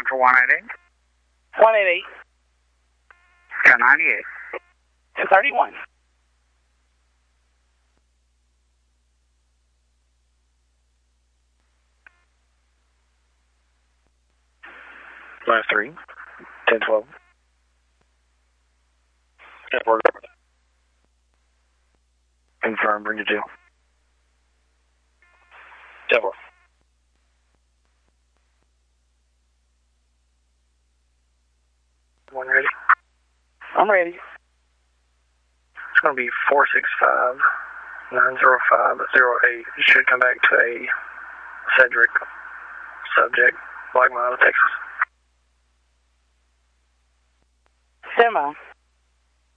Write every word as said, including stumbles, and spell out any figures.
for one eighty-eight. one eighty-eight. ten ninety-eight. two thirty-one. Five three. ten twelve. Airport. Confirm, bring you two. ten four. One ready? I'm ready. It's going to be four six five nine zero five zero eight. You should come back to a Cedric subject, Black Mountain, Texas. Semi.